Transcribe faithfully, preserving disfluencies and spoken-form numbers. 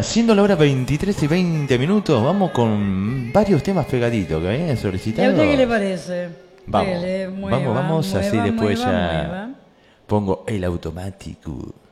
siendo la hora veintitrés y veinte minutos, vamos con varios temas pegaditos que habían ¿Y a solicitado. usted qué le parece? Vamos, Dele, mueva, vamos, vamos, así mueva, después mueva, ya mueva. pongo el automático.